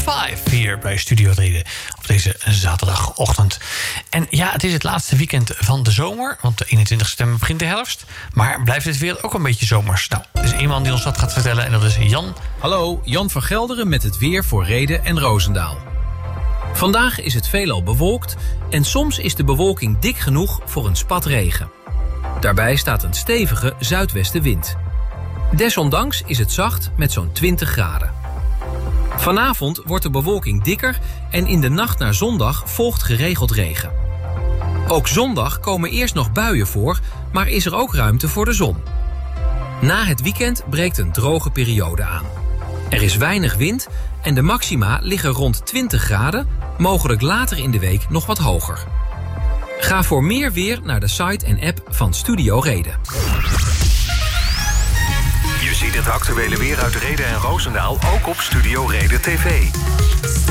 5 hier bij Studio Reden op deze zaterdagochtend. En ja, het is het laatste weekend van de zomer, want de 21 september begint de herfst. Maar blijft het weer ook een beetje zomers? Nou, er is iemand die ons dat gaat vertellen en dat is Jan. Hallo, Jan van Gelderen met het weer voor Rheden en Roosendaal. Vandaag is het veelal bewolkt en soms is de bewolking dik genoeg voor een spat regen. Daarbij staat een stevige zuidwestenwind. Desondanks is het zacht met zo'n 20 graden. Vanavond wordt de bewolking dikker en in de nacht naar zondag volgt geregeld regen. Ook zondag komen eerst nog buien voor, maar is er ook ruimte voor de zon. Na het weekend breekt een droge periode aan. Er is weinig wind en de maxima liggen rond 20 graden, mogelijk later in de week nog wat hoger. Ga voor meer weer naar de site en app van Studio Reden. Je ziet het actuele weer uit Rheden en Roosendaal ook op Studio Reden TV.